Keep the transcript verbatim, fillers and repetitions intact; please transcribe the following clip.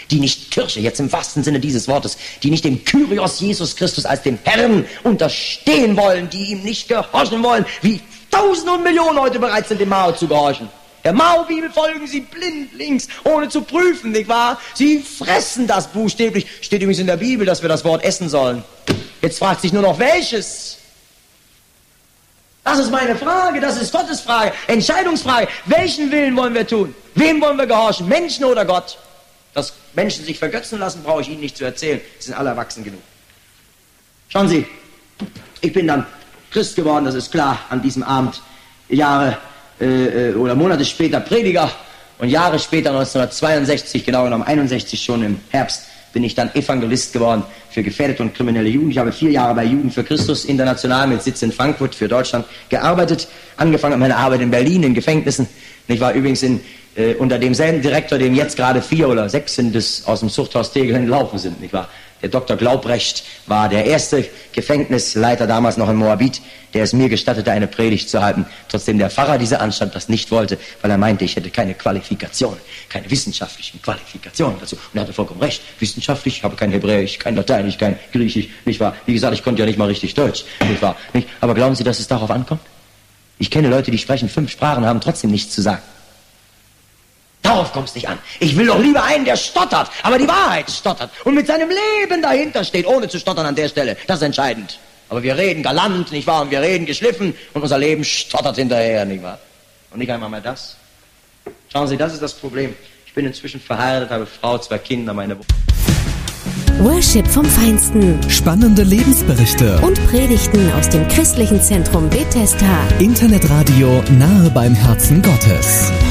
die nicht Kirche, jetzt im wahrsten Sinne dieses Wortes, die nicht dem Kyrios Jesus Christus als dem Herrn unterstehen wollen, die ihm nicht gehorchen wollen, wie Tausende und Millionen heute bereit sind, dem Mao zu gehorchen. Der Mao-Bibel folgen sie blindlings, ohne zu prüfen, nicht wahr? Sie fressen das buchstäblich. Steht übrigens in der Bibel, dass wir das Wort essen sollen. Jetzt fragt sich nur noch, welches? Das ist meine Frage, das ist Gottes Frage, Entscheidungsfrage. Welchen Willen wollen wir tun? Wem wollen wir gehorchen, Menschen oder Gott? Dass Menschen sich vergötzen lassen, brauche ich Ihnen nicht zu erzählen. Sie sind alle erwachsen genug. Schauen Sie, ich bin dann Christ geworden, das ist klar, an diesem Abend, Jahre äh, oder Monate später Prediger und Jahre später, neunzehnhundertzweiundsechzig, genau genommen einundsechzig schon im Herbst, bin ich dann Evangelist geworden für gefährdete und kriminelle Jugend. Ich habe vier Jahre bei Jugend für Christus international mit Sitz in Frankfurt für Deutschland gearbeitet. Angefangen mit meiner Arbeit in Berlin, in Gefängnissen. Ich war übrigens in, äh, unter demselben Direktor, dem jetzt gerade vier oder sechs sind, das aus dem Zuchthaus Tegel entlaufen sind, nicht wahr? Der Doktor Glaubrecht war der erste Gefängnisleiter damals noch in Moabit, der es mir gestattete, eine Predigt zu halten, trotzdem der Pfarrer dieser Anstalt das nicht wollte, weil er meinte, ich hätte keine Qualifikation, keine wissenschaftlichen Qualifikationen dazu. Und er hatte vollkommen recht. Wissenschaftlich, ich habe kein Hebräisch, kein Lateinisch, kein Griechisch, nicht wahr? Wie gesagt, ich konnte ja nicht mal richtig Deutsch, nicht wahr? Nicht? Aber glauben Sie, dass es darauf ankommt? Ich kenne Leute, die sprechen fünf Sprachen, haben trotzdem nichts zu sagen. Darauf kommt es nicht an. Ich will doch lieber einen, der stottert, aber die Wahrheit stottert und mit seinem Leben dahinter steht, ohne zu stottern an der Stelle. Das ist entscheidend. Aber wir reden galant, nicht wahr? Und wir reden geschliffen und unser Leben stottert hinterher, nicht wahr? Und nicht einmal mehr das. Schauen Sie, das ist das Problem. Ich bin inzwischen verheiratet, habe Frau, zwei Kinder, meine... Worship vom Feinsten. Spannende Lebensberichte. Und Predigten aus dem christlichen Zentrum Bethesda. Internetradio nahe beim Herzen Gottes.